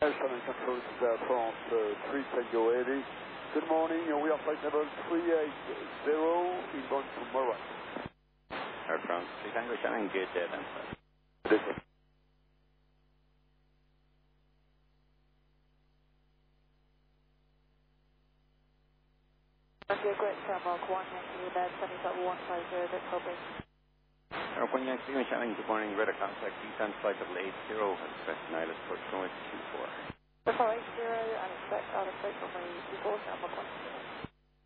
Southern Control, this is France 3 Tango Heavy. Good morning, we are flight level 380, inbound to Mora. Air France 3 Tango Shannon, good day then. Great Mark 1, Yankee, bed 7.150, that's hoping. Air 1 Yankee Shannon, good morning, radar contact, descent flight level 80, expect Niles approach noise 24. The 480, and expect out of sight from my 24, Mark 1.